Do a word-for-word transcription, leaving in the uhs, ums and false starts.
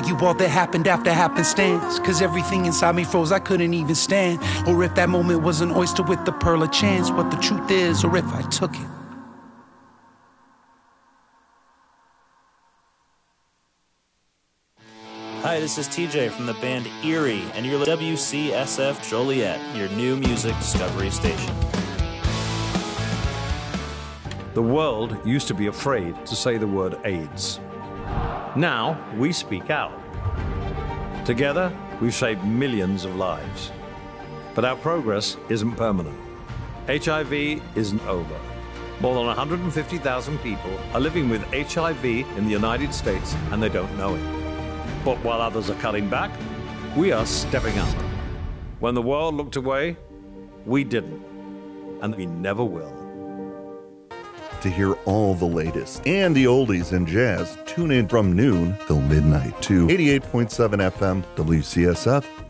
you all that happened after happenstance. Cause everything inside me froze, I couldn't even stand. Or if that moment was an oyster with the pearl of chance. What the truth is, or if I took it. Hi, this is T J from the band Erie, and you're W C S F Joliet, your new music discovery station. The world used to be afraid to say the word AIDS. Now we speak out. Together, we've saved millions of lives. But our progress isn't permanent. H I V isn't over. More than one hundred fifty thousand people are living with H I V in the United States, and they don't know it. But while others are cutting back, we are stepping up. When the world looked away, we didn't, and we never will. To hear all the latest and the oldies in jazz, tune in from noon till midnight to eighty-eight point seven F M W C S F